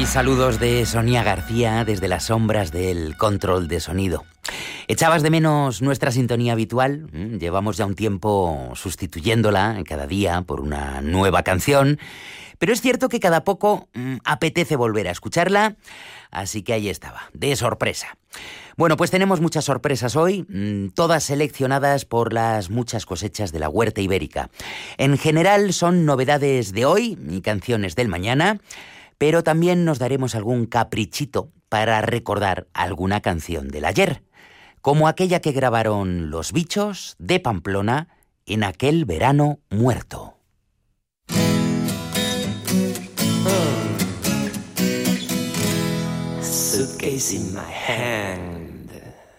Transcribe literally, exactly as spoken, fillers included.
Y saludos de Sonia García desde las sombras del control de sonido. ¿Echabas de menos nuestra sintonía habitual? Llevamos ya un tiempo sustituyéndola cada día por una nueva canción, pero es cierto que cada poco mmm, apetece volver a escucharla, así que ahí estaba, de sorpresa. Bueno, pues tenemos muchas sorpresas hoy, mmm, todas seleccionadas por las muchas cosechas de la huerta ibérica. En general son novedades de hoy y canciones del mañana, pero también nos daremos algún caprichito para recordar alguna canción del ayer, como aquella que grabaron Los Bichos de Pamplona en aquel verano muerto. Suitcase in my hand,